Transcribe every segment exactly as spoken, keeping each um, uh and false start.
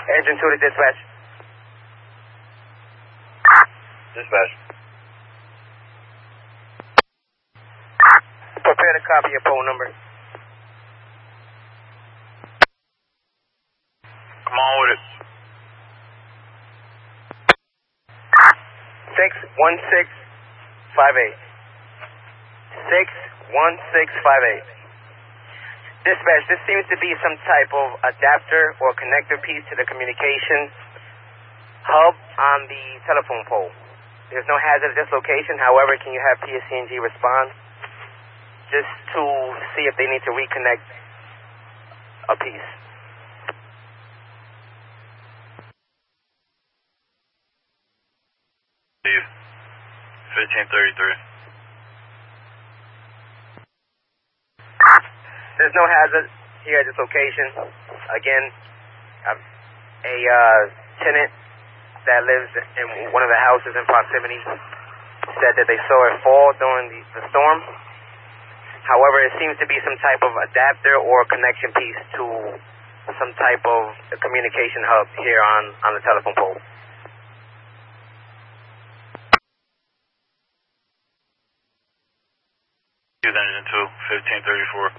Engine two to dispatch. Dispatch. Prepare to copy your phone number. Come on with it. six one six five eight. six one six five eight. Dispatch, this seems to be some type of adapter or connector piece to the communication hub on the telephone pole. There's no hazard at this location. However, can you have P S C N G respond just to see if they need to reconnect a piece? Steve, fifteen thirty-three. There's no hazard here at this location. Again, um, a uh, tenant that lives in one of the houses in proximity said that they saw it fall during the, the storm. However, it seems to be some type of adapter or connection piece to some type of communication hub here on, on the telephone pole. Use engine two, fifteen thirty-four.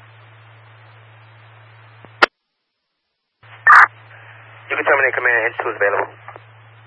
You can terminate command, engine two is available.